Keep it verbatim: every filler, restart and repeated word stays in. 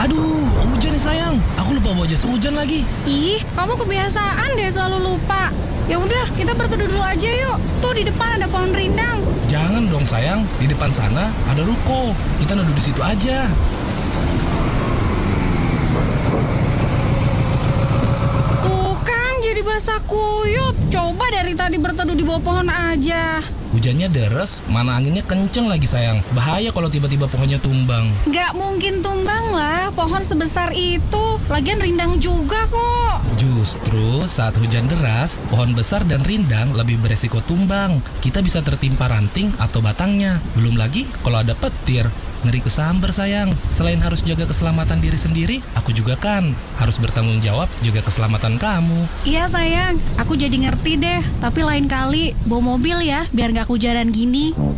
Aduh, hujan nih sayang. Aku lupa bawa jas hujan lagi. Ih, kamu kebiasaan deh selalu lupa. Ya udah, kita berteduh dulu aja yuk. Tuh di depan ada pohon rindang. Jangan dong sayang, di depan sana ada ruko. Kita neduh di situ aja. Tuh kan jadi basah kuyup. Coba dari tadi berteduh di bawah pohon aja. Hujannya deres, mana anginnya kenceng lagi sayang. Bahaya kalau tiba-tiba pohonnya tumbang. Gak mungkin tumbang lah, pohon sebesar itu. Lagian rindang juga kok. Justru saat hujan deras, pohon besar dan rindang lebih beresiko tumbang. Kita bisa tertimpa ranting atau batangnya. Belum lagi kalau ada petir. Ngeri kesamber sayang. Selain harus jaga keselamatan diri sendiri, aku juga kan harus bertanggung jawab jaga keselamatan kamu. Iya sayang, aku jadi ngerti deh. Tapi lain kali bawa mobil ya, biar gak kehujanan gini.